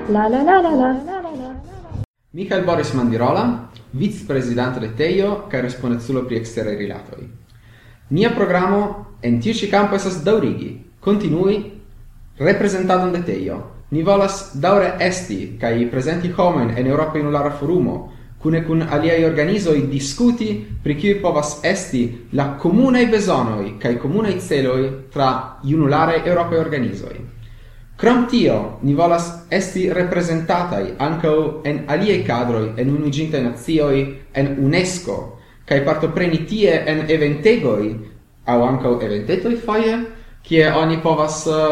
La la la la la la la. Michael Boris Mandirola, vice-presidente de Teio, kaj respondeculo pri eksteraj rilatoj. Nia programo en tiu ĉi kampo estas daŭrigi, kontinui reprezentadon de Teio. Ni volas daŭre esti kaj prezenti homojn en Eŭropa Junulara Forumo, kune kun aliaj organizoj diskuti pri kiuj povas esti la komunaj bezonoj kaj komunaj celoj tra junularaj eŭropaj organizoj. Krom tio, ni volas esti reprezentataj ankaŭ en aliaj kadroj en Unuiĝintaj Nacioj, en UNESCO, kaj partopreni tie en eventegoj aŭ ankaŭ eventetoj foje, kie oni povas